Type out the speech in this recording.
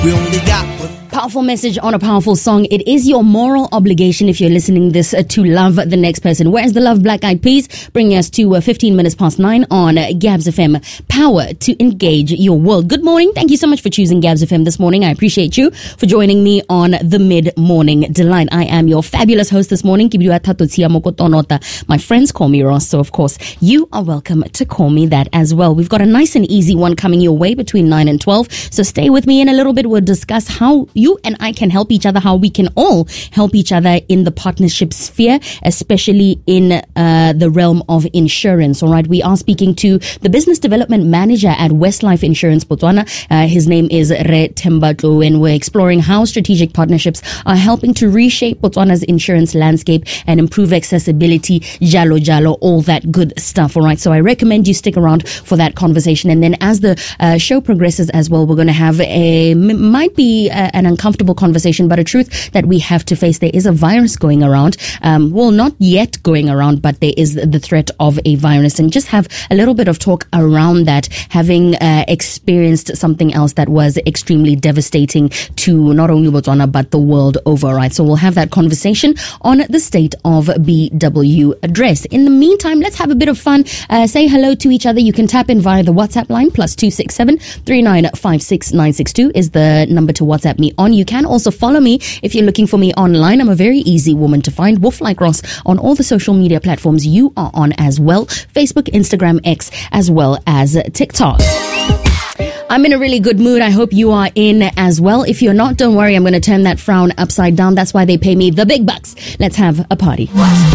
We only got one. Powerful message on a powerful song. It is your moral obligation if you're listening this to love the next person. Where's the love, Black Eyed Peas? Bringing us to 15 minutes past 9 on Gabs FM. Power to engage your world. Good morning. Thank you so much for choosing Gabs FM this morning. I appreciate you for joining me on the Mid-Morning Delight. I am your fabulous host this morning. My friends call me Ross, so of course you are welcome to call me that as well. We've got a nice and easy one coming your way between 9 and 12. So stay with me in a little bit. We'll discuss how you and I can help each other, how we can all help each other in the partnership sphere, especially in the realm of insurance. All right, we are speaking to the business development manager at Westlife Insurance Botswana. His name is Re Tembatlo, and we're exploring how strategic partnerships are helping to reshape Botswana's insurance landscape and improve accessibility, jalo, all that good stuff. All right, so I recommend you stick around for that conversation. And then as the show progresses as well, we're going to have might be an uncomfortable conversation, but a truth that we have to face. There is a virus going around. Well, not yet going around, but there is the threat of a virus, and just have a little bit of talk around that, having experienced something else that was extremely devastating to not only Botswana, but the world over, right? So we'll have that conversation on the state of BW address. In the meantime, let's have a bit of fun. Say hello to each other. You can tap in via the WhatsApp line, +267 3956 962 is the number to WhatsApp me on. You can also follow me if you're looking for me online. I'm a very easy woman to find. Wolf Like Ross on all the social media platforms you are on as well. Facebook, Instagram, X, as well as TikTok. I'm in a really good mood. I hope you are in as well. If you're not, don't worry. I'm going to turn that frown upside down. That's why they pay me the big bucks. Let's have a party.